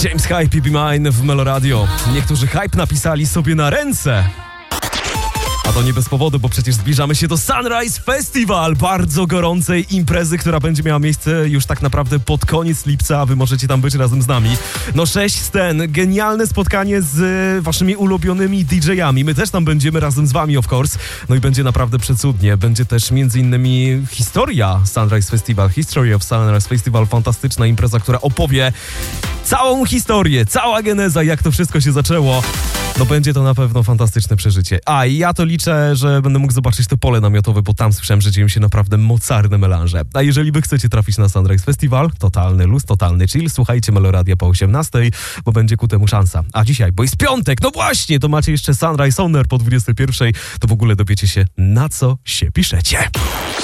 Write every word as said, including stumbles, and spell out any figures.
James Hype i Be Mine w Meloradio. Niektórzy hype napisali sobie na ręce. A to nie bez powodu, bo przecież zbliżamy się do Sunrise Festival, bardzo gorącej imprezy, która będzie miała miejsce już tak naprawdę pod koniec lipca, a wy możecie tam być razem z nami. No sześć scen, genialne spotkanie z waszymi ulubionymi didżejami. My też tam będziemy razem z wami, of course. No i będzie naprawdę przecudnie. Będzie też między innymi historia Sunrise Festival, History of Sunrise Festival, fantastyczna impreza, która opowie całą historię, cała geneza, jak to wszystko się zaczęło. No będzie to na pewno fantastyczne przeżycie. A i ja to liczę, że będę mógł zobaczyć to pole namiotowe, bo tam słyszałem, że dzieją się naprawdę mocarne melanże. A jeżeli wy chcecie trafić na Sunrise Festival, totalny luz, totalny chill, słuchajcie Meloradia po osiemnastej, bo będzie ku temu szansa. A dzisiaj, bo jest piątek, no właśnie, to macie jeszcze Sunrise Honor po dwudziestej pierwszej, to w ogóle dowiecie się, na co się piszecie.